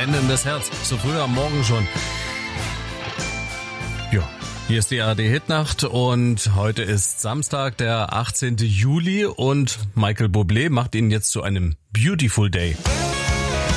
brennendes Herz, so früh am Morgen schon. Ja, hier ist die ARD-Hitnacht und heute ist Samstag, der 18. Juli und Michael Bublé macht ihn jetzt zu einem Beautiful Day.